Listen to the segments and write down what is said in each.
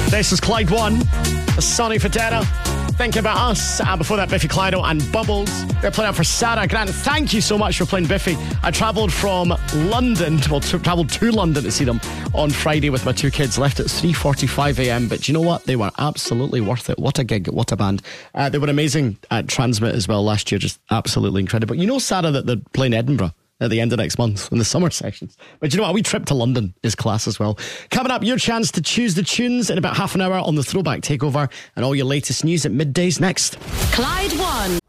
This is Clyde One, Sonny Fodera. Think About Us. Before that, Biffy Clyro and Bubbles. They're playing out for Sarah Grant. Thank you so much for playing Biffy. I travelled from London, travelled to London to see them on Friday with my two kids. Left at 3:45 a.m. But you know what? They were absolutely worth it. What a gig, what a band. They were amazing at Transmit as well last year. Just absolutely incredible. You know, Sarah, that they're playing Edinburgh at the end of next month in the summer sessions. But you know what? A wee trip to London is class as well. Coming up, your chance to choose the tunes in about half an hour on the Throwback Takeover, and all your latest news at middays next. Clyde One.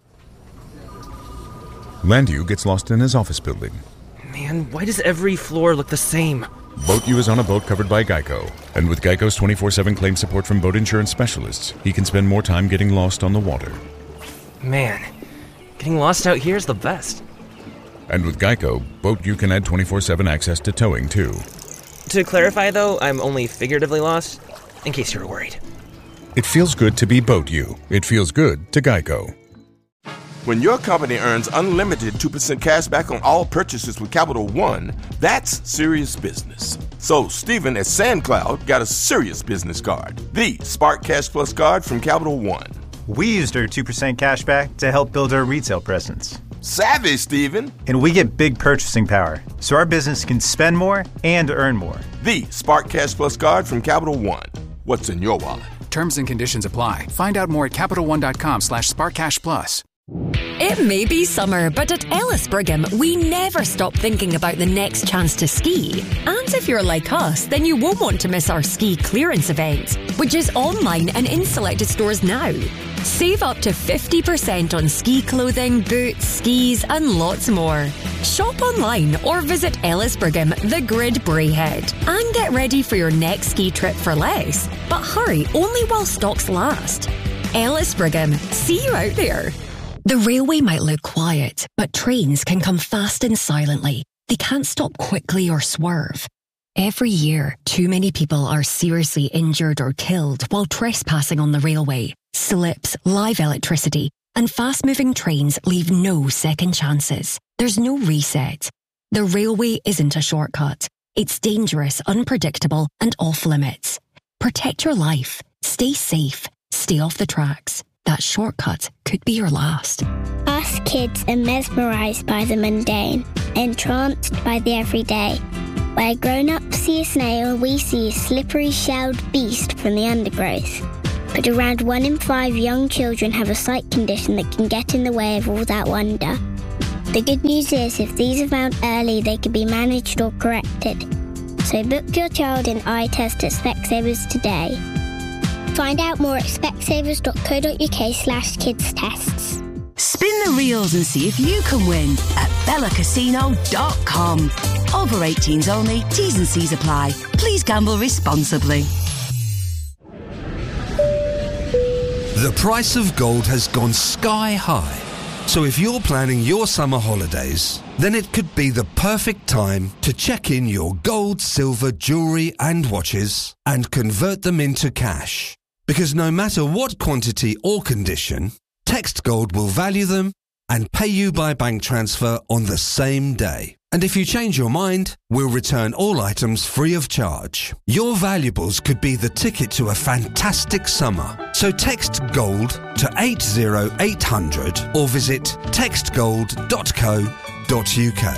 Landu gets lost in his office building. Man, why does every floor look the same? Boat U is on a boat covered by Geico. And with Geico's 24/7 claim support from boat insurance specialists, he can spend more time getting lost on the water. Man, getting lost out here is the best. And with Geico, Boat U can add 24/7 access to towing, too. To clarify, though, I'm only figuratively lost, in case you were worried. It feels good to be Boat U. It feels good to Geico. When your company earns unlimited 2% cash back on all purchases with Capital One, that's serious business. So Stephen at SandCloud got a serious business card, the Spark Cash Plus card from Capital One. We used our 2% cash back to help build our retail presence. Savvy, Stephen. And we get big purchasing power, so our business can spend more and earn more. The Spark Cash Plus card from Capital One. What's in your wallet? Terms and conditions apply. Find out more at CapitalOne.com/SparkCashPlus. It may be summer, but at Ellis Brigham, we never stop thinking about the next chance to ski. And if you're like us, then you won't want to miss our ski clearance event, which is online and in selected stores now. Save up to 50% on ski clothing, boots, skis, and lots more. Shop online or visit Ellis Brigham, the Grid Braehead, and get ready for your next ski trip for less. But hurry, only while stocks last. Ellis Brigham, see you out there. The railway might look quiet, but trains can come fast and silently. They can't stop quickly or swerve. Every year, too many people are seriously injured or killed while trespassing on the railway. Slips, live electricity, and fast-moving trains leave no second chances. There's no reset. The railway isn't a shortcut. It's dangerous, unpredictable, and off limits. Protect your life. Stay safe. Stay off the tracks. That shortcut could be your last. Us kids are mesmerised by the mundane, entranced by the everyday. Where grown-ups see a snail, we see a slippery shelled beast from the undergrowth. But around 1 in 5 young children have a sight condition that can get in the way of all that wonder. The good news is, if these are found early, they can be managed or corrected. So book your child in eye test at Specsavers today. Find out more at specsavers.co.uk/kidstests. Spin the reels and see if you can win at bellacasino.com. Over 18s only, T's and C's apply. Please gamble responsibly. The price of gold has gone sky high. So if you're planning your summer holidays, then it could be the perfect time to check in your gold, silver, jewellery and watches and convert them into cash. Because no matter what quantity or condition, Text Gold will value them and pay you by bank transfer on the same day. And if you change your mind, we'll return all items free of charge. Your valuables could be the ticket to a fantastic summer. So text GOLD to 80800 or visit textgold.co.uk.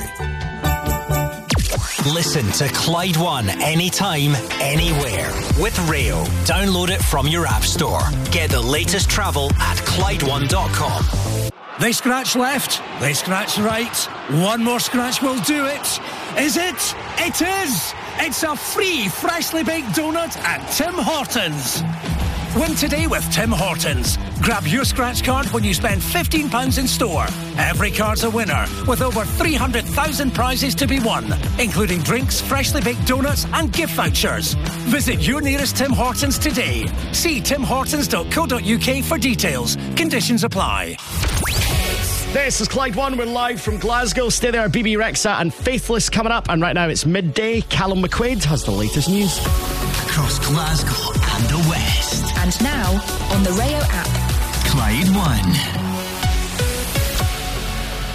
Listen to Clyde One anytime, anywhere with Rail. Download it from your app store. Get the latest travel at ClydeOne.com. They scratch left, they scratch right. One more scratch will do it. Is it? It is! It's a free, freshly baked donut at Tim Hortons. Win today with Tim Hortons. Grab your scratch card when you spend £15 in store. Every card's a winner, with over 300,000 prizes to be won, including drinks, freshly baked donuts and gift vouchers. Visit your nearest Tim Hortons today. See timhortons.co.uk for details. Conditions apply. This is Clyde One. We're live from Glasgow. Stay there. BB Rexa and Faithless coming up. And right now it's midday. Callum McQuaid has the latest news. Across Glasgow and the West. And now on the Rayo app. Clyde One.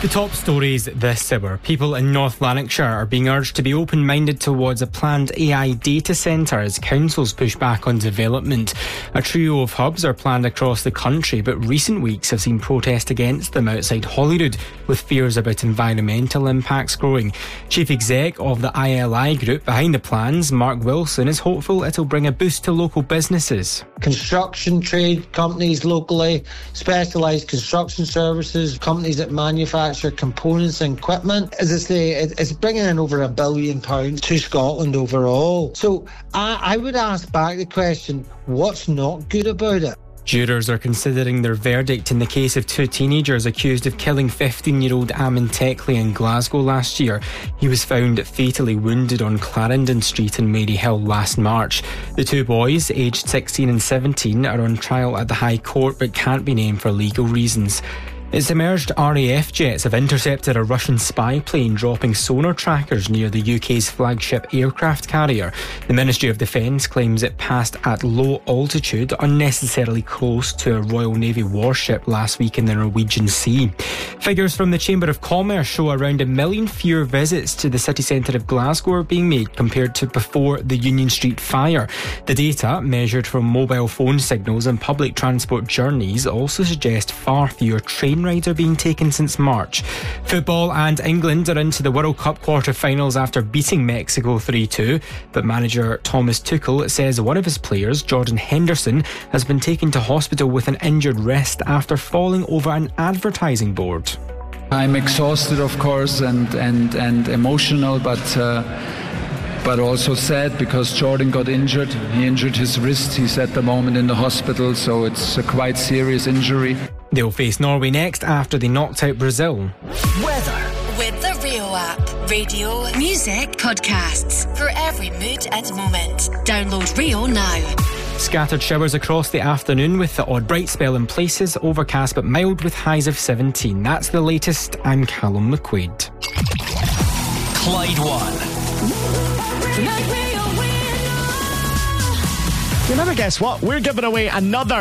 The top stories this hour. People in North Lanarkshire are being urged to be open-minded towards a planned AI data centre as councils push back on development. A trio of hubs are planned across the country, but recent weeks have seen protest against them outside Holyrood, with fears about environmental impacts growing. Chief Exec of the ILI group behind the plans, Mark Wilson, is hopeful it'll bring a boost to local businesses. Construction trade companies locally, specialised construction services, companies that manufacture components and equipment. As I say, it's bringing in over £1 billion to Scotland overall. So I would ask back the question, what's not good about it? Jurors are considering their verdict in the case of two teenagers accused of killing 15-year-old Ammon Teckley in Glasgow last year. He was found fatally wounded on Clarendon Street in Maryhill last March. The two boys, aged 16 and 17, are on trial at the High Court but can't be named for legal reasons. It's emerged RAF jets have intercepted a Russian spy plane dropping sonar trackers near the UK's flagship aircraft carrier. The Ministry of Defence claims it passed at low altitude, unnecessarily close to a Royal Navy warship last week in the Norwegian Sea. Figures from the Chamber of Commerce show around 1 million fewer visits to the city centre of Glasgow are being made compared to before the Union Street fire. The data, measured from mobile phone signals and public transport journeys, also suggest far fewer train rides are being taken since March. Football, and England are into the World Cup quarter-finals after beating Mexico 3-2, but manager Thomas Tuchel says one of his players, Jordan Henderson, has been taken to hospital with an injured wrist after falling over an advertising board. I'm exhausted, of course, and emotional, but also sad because Jordan got injured. He injured his wrist. He's at the moment in the hospital, so it's a quite serious injury. They'll face Norway next after they knocked out Brazil. Weather. With the Rio app. Radio, music, podcasts. For every mood and moment. Download Rio now. Scattered showers across the afternoon with the odd bright spell in places. Overcast but mild with highs of 17. That's the latest. I'm Callum McQuaid. Clyde One. You never guess what? We're giving away another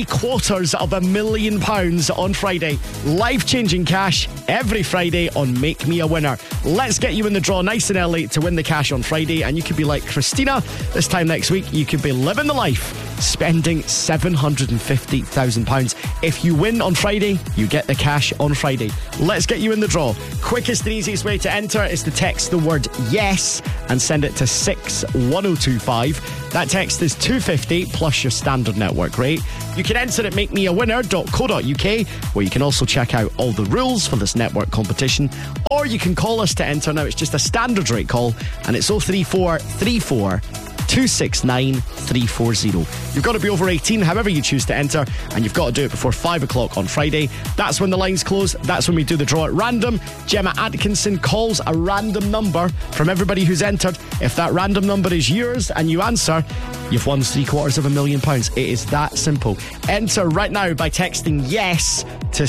£750,000 on Friday. Life-changing cash every Friday on Make Me a Winner. Let's get you in the draw nice and early to win the cash on Friday. And you could be like Christina. This time next week, you could be living the life, spending £750,000. If you win on Friday, you get the cash on Friday. Let's get you in the draw. Quickest and easiest way to enter is to text the word YES and send it to 61025. That text is $250 plus your standard network rate. You can enter at makemeawinner.co.uk, where you can also check out all the rules for this network competition. Or you can call us to enter. Now, it's just a standard rate call, and it's 03434 269 340. You've got to be over 18, however you choose to enter, and you've got to do it before 5 o'clock on Friday. That's when the lines close. That's when we do the draw at random. Gemma Atkinson calls a random number from everybody who's entered. If that random number is yours and you answer, you've won £750,000. It is that simple. Enter right now by texting YES to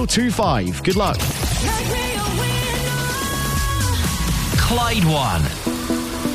61025. Good luck. Clyde One.